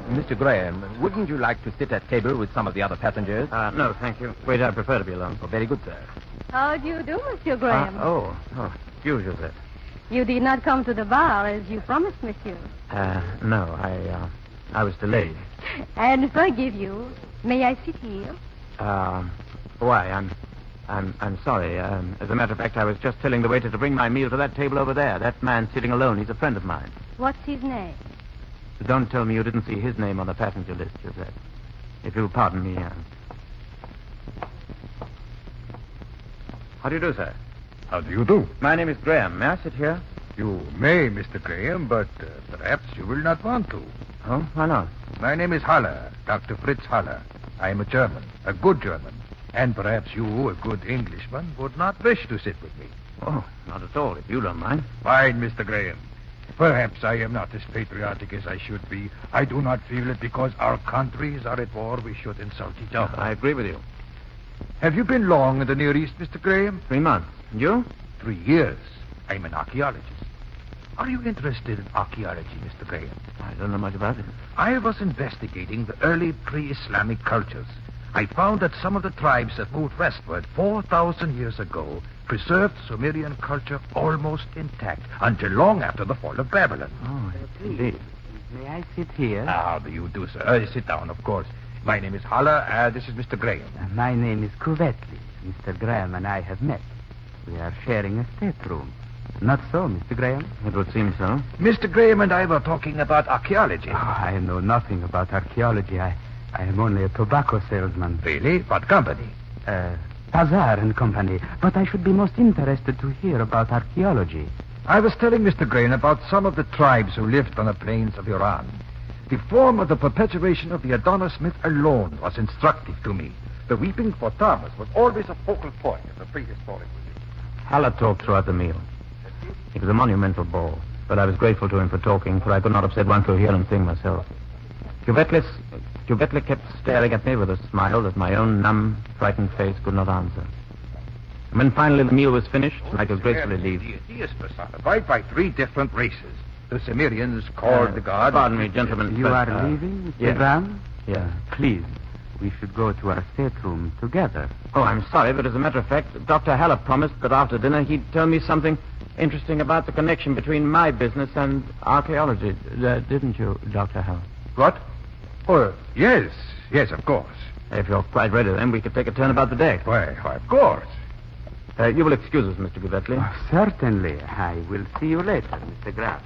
Mr. Graham, wouldn't you like to sit at table with some of the other passengers? No, thank you. Wait, I prefer to be alone. Oh, very good, sir. How do you do, Monsieur Graham? Excuse Josette. You did not come to the bar as you promised, monsieur. No, I was delayed. And forgive you. May I sit here? Why, I'm sorry. As a matter of fact, I was just telling the waiter to bring my meal to that table over there. That man sitting alone, he's a friend of mine. What's his name? Don't tell me you didn't see his name on the passenger list, Josette. If you'll pardon me, How do you do, sir? How do you do? My name is Graham. May I sit here? You may, Mr. Graham, but perhaps you will not want to. Oh, why not? My name is Haller, Dr. Fritz Haller. I am a German, a good German. And perhaps you, a good Englishman, would not wish to sit with me. Oh, not at all, if you don't mind. Fine, Mr. Graham. Perhaps I am not as patriotic as I should be. I do not feel that because our countries are at war, we should insult each other. I agree with you. Have you been long in the Near East, Mr. Graham? 3 months. And you? 3 years. I'm an archaeologist. Are you interested in archaeology, Mr. Graham? I don't know much about it. I was investigating the early pre-Islamic cultures. I found that some of the tribes that moved westward 4,000 years ago preserved Sumerian culture almost intact until long after the fall of Babylon. Oh, indeed. May I sit here? How do you do, sir? Sit down, of course. My name is Haller. This is Mr. Graham. My name is Covetli. Mr. Graham and I have met. We are sharing a stateroom. Not so, Mr. Graham? It would seem so. Mr. Graham and I were talking about archaeology. Oh, I know nothing about archaeology. I am only a tobacco salesman. Really? What company? Pazar and Company. But I should be most interested to hear about archaeology. I was telling Mr. Graham about some of the tribes who lived on the plains of Iran. The form of the perpetuation of the Adonis myth alone was instructive to me. The weeping for Thomas was always a focal point of the prehistoric religion. Haller talked throughout the meal. It was a monumental ball, but I was grateful to him for talking, for I could not have said one coherent thing myself. Cuvetli kept staring at me with a smile that my own numb, frightened face could not answer. And when finally the meal was finished, I could gracefully leave. He is personified by 3 different races. The Sumerians called the god... Pardon me, gentlemen. You are leaving, Mr. Graham? Yeah. Please, we should go to our stateroom together. Oh, I'm sorry, but as a matter of fact, Dr. Haller promised that after dinner he'd tell me something interesting about the connection between my business and archaeology. Didn't you, Dr. Haller? What? Oh, yes, of course. If you're quite ready, then we could take a turn about the deck. Why, of course. You will excuse us, Mr. Cuvetli. Oh, certainly. I will see you later, Mr. Graham.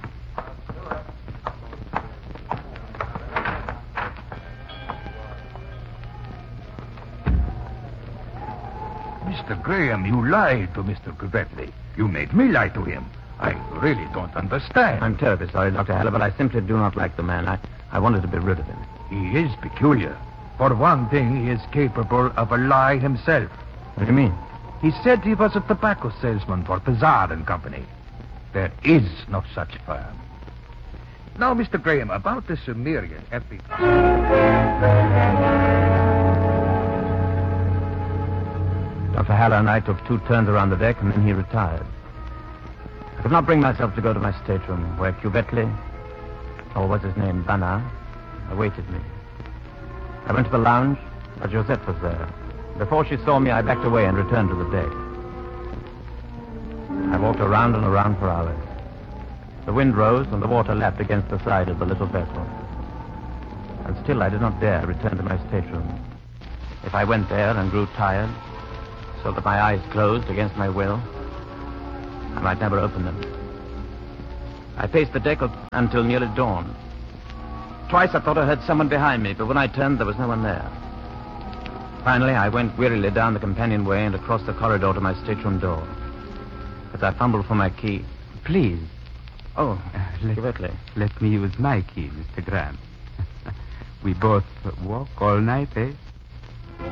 Mr. Graham, you lied to Mr. Cuvetli. You made me lie to him. I really don't understand. I'm terribly sorry, Dr. Haller, but I simply do not like the man. I wanted to be rid of him. He is peculiar. For one thing, he is capable of a lie himself. What do you mean? He said he was a tobacco salesman for Pazar and Company. There is no such firm. Now, Mr. Graham, about the Sumerian epic... Dr. Haller and I took 2 turns around the deck, and then he retired. I could not bring myself to go to my stateroom, where Cuvetli, or what's his name, Bana, awaited me. I went to the lounge, but Josette was there. Before she saw me, I backed away and returned to the deck. I walked around and around for hours. The wind rose, and the water lapped against the side of the little vessel. And still I did not dare return to my stateroom. If I went there and grew tired, so that my eyes closed against my will, I might never open them. I paced the deck until nearly dawn. Twice I thought I heard someone behind me, but when I turned, there was no one there. Finally, I went wearily down the companionway and across the corridor to my stateroom door. As I fumbled for my key... Please. Oh, Cuvetli. Let me use my key, Mr. Graham. We both walk all night, eh?